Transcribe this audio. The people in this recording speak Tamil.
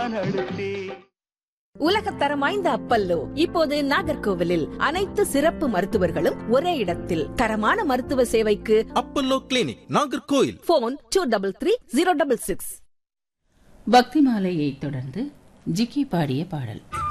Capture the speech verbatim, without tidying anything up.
நடத்தி. உலகத்தரம் வாய்ந்த அப்பல்லோ இப்போது நாகர்கோவிலில் அனைத்து சிறப்பு மருத்துவர்களும் ஒரே இடத்தில் தரமான மருத்துவ சேவைக்கு Apollo clinic, Nagercoil. Phone two double three zero double six. பக்தி மாலையை தொடர்ந்து ஜிக்கி பாடிய பாடல்.